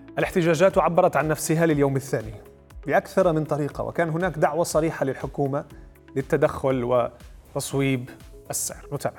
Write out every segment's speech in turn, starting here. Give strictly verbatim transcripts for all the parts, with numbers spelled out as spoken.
الاحتجاجات عبرت عن نفسها لليوم الثاني بأكثر من طريقة، وكان هناك دعوة صريحة للحكومة للتدخل وتصويب السعر. نتابع.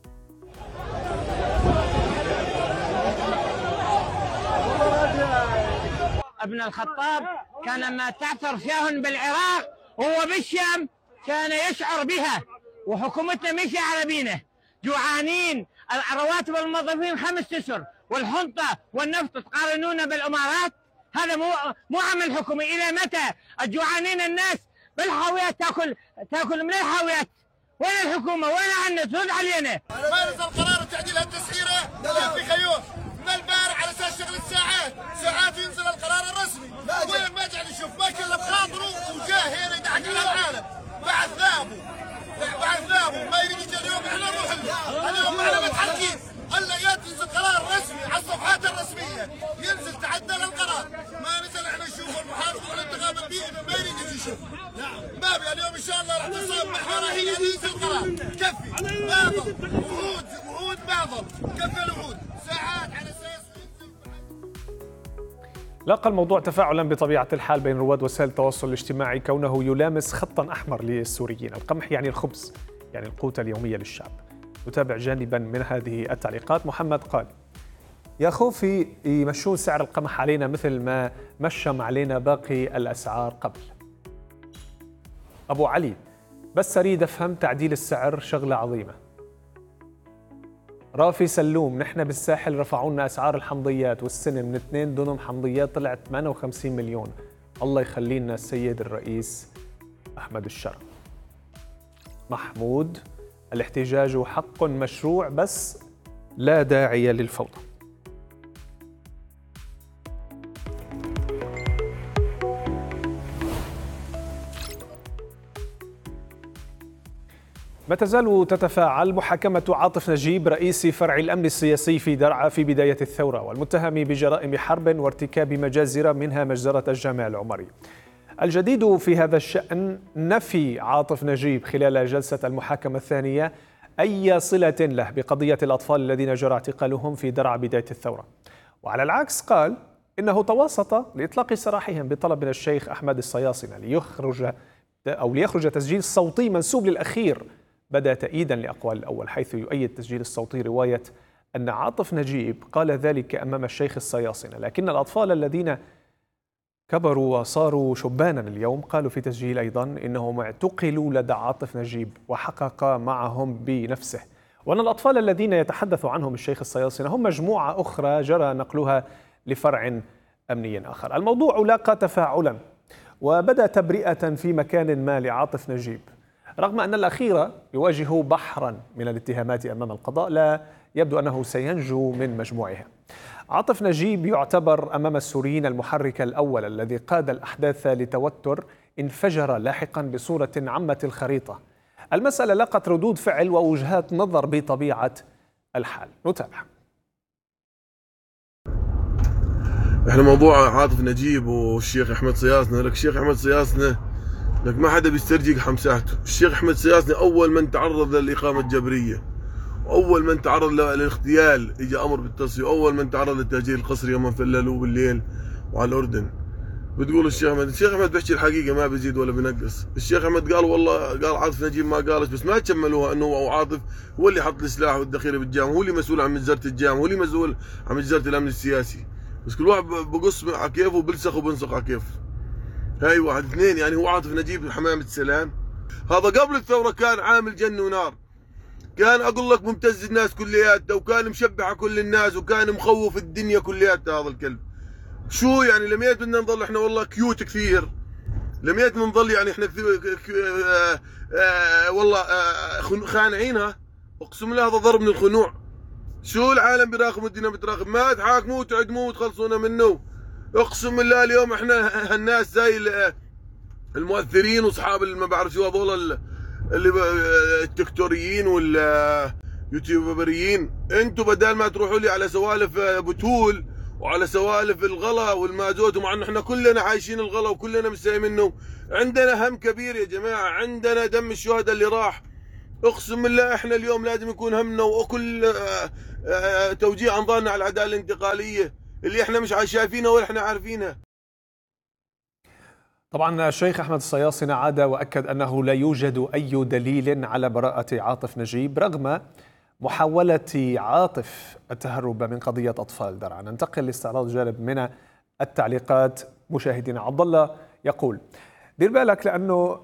ابن الخطاب كان ما تعثر فيهن بالعراق وهو بالشام كان يشعر بها، وحكومتنا مشي على بينه، جوعانين. رواتب الموظفين خمس اشهر، والحنطه والنفط تقارنونه بالامارات. هذا مو مو عمل حكومي. الى متى الجوعانين الناس بالحاويات تاكل تاكل من الحاويات؟ وين الحكومه؟ وين عنا؟ ترد علينا. ما نزل قرار تعديل التسعيره في خيوط من البارح على اساس شغل الساعات، ساعات ينزل القرار الرسمي. وين ما قاعد نشوف، ما كله بخاطره وجاه هنا يضحك على العالم. بعد ذابوا بعد ذابوا ما يريد يجي اليوم احنا نروح له. اليوم احنا متحركين الا ينزل قرار رسمي على الصفحات الرسميه، ينزل تعدل القرار. ما نزل احنا نشوف المحافظ والانتخاب البيئي ما يريد يجي يشوف. ما بي اليوم ان شاء الله راح تصاب محور راح ينزل قرار. كفي باطل وعود وعود باطل، كفي الوعود ساعات على اساس. لاقى الموضوع تفاعلا بطبيعة الحال بين رواد وسائل التواصل الاجتماعي، كونه يلامس خطا أحمر للسوريين. القمح يعني الخبز، يعني القوت اليومية للشعب. نتابع جانبا من هذه التعليقات. محمد قال: يا خوفي يمشون سعر القمح علينا مثل ما مشم علينا باقي الأسعار قبل. أبو علي: بس أريد أفهم تعديل السعر شغلة عظيمة. رافي سلوم: نحن بالساحل رفعوا لنا أسعار الحمضيات والسنة من اثنين دونم حمضيات طلعت ثمانية وخمسين مليون. الله يخلي لنا السيد الرئيس أحمد الشرع. محمود: الاحتجاج حق مشروع بس لا داعي للفوضى. ما تزال تتفاعل محاكمة عاطف نجيب رئيس فرع الأمن السياسي في درعا في بداية الثورة، والمتهم بجرائم حرب وارتكاب مجازر منها مجزرة الجامع العمري. الجديد في هذا الشأن نفي عاطف نجيب خلال جلسة المحاكمة الثانية أي صلة له بقضية الأطفال الذين جرى اعتقالهم في درعا بداية الثورة، وعلى العكس قال إنه توسط لإطلاق سراحهم بطلب من الشيخ أحمد الصياصنة ليخرج أو ليخرج تسجيل صوتي منسوب للأخير، بدأ تأييدا لأقوال الأول، حيث يؤيد تسجيل الصوتي رواية أن عاطف نجيب قال ذلك أمام الشيخ الصياصنة، لكن الأطفال الذين كبروا وصاروا شبانا اليوم قالوا في تسجيل أيضا إنهم اعتقلوا لدى عاطف نجيب وحقق معهم بنفسه، وأن الأطفال الذين يتحدث عنهم الشيخ الصياصنة هم مجموعة أخرى جرى نقلها لفرع أمني آخر. الموضوع لاقى تفاعلا وبدأ تبرئة في مكان ما لعاطف نجيب، رغم أن الأخير يواجه بحرا من الاتهامات أمام القضاء لا يبدو أنه سينجو من مجموعها. عاطف نجيب يعتبر أمام السوريين المحرك الأول الذي قاد الأحداث لتوتر انفجر لاحقا بصورة عمت الخريطة. المسألة لاقت ردود فعل ووجهات نظر بطبيعة الحال. نتابع. احنا موضوع عاطف نجيب والشيخ احمد صياصنة، لك الشيخ احمد صياصنة لك ما حدا بيسترجي حمساته. الشيخ احمد صياصنة اول من تعرض للاقامه الجبريه، واول من تعرض للاغتيال اجى امر بالتصفيه، واول من تعرض للتهجير القسري يوم فللوه بالليل وعلى الاردن. بتقول الشيخ احمد، الشيخ احمد بيحكي الحقيقه ما بيزيد ولا بينقص. الشيخ احمد قال والله قال عاطف نجيب ما قالش، بس ما تشملوها انه هو عاطف هو اللي حط السلاح والذخيره بالجامعه، هو اللي مسؤول عن مجزره الجامعه، هو اللي مسؤول عن مجزره الامن السياسي. بس كل واحد بقص على كيفه وبلسخ وبنسخ على كيفه. هاي واحد اثنين، يعني هو عاطف نجيب حمامة سلام. هذا قبل الثورة كان عامل جن ونار، كان أقول لك ممتز الناس كلياتها، وكان مشبع على كل الناس، وكان مخوف الدنيا كلياتها. هذا الكلب شو يعني لميت بدنا نضل احنا والله كيوت كثير، لميت نضل يعني احنا آه آه والله آه خانعينها. اقسم بالله هذا ضرب من الخنوع. شو العالم بيراقب والدنيا بتراقب؟ ما تحاكموه وتعدموه وتخلصونا منه. اقسم بالله اليوم احنا هالناس زي المؤثرين واصحاب ما بعرف شو هذول اللي التكتوريين واليوتيوبريين، انتم بدل ما تروحوا لي على سوالف بتول وعلى سوالف الغلا والمازوت، ومع انه احنا كلنا عايشين الغلا وكلنا مستاء منه، عندنا هم كبير يا جماعه، عندنا دم الشهداء اللي راح. اقسم بالله احنا اليوم لازم يكون همنا وكل توجيه انظارنا على العداله الانتقاليه. اللي احنا مش شايفينها ولا احنا عارفينها. طبعا الشيخ أحمد الصياصنة عاد وأكد أنه لا يوجد أي دليل على براءة عاطف نجيب رغم محاولة عاطف التهرب من قضية أطفال درعا. ننتقل لاستعراض جانب من التعليقات. مشاهدينا عبد الله يقول: دير بالك لأنه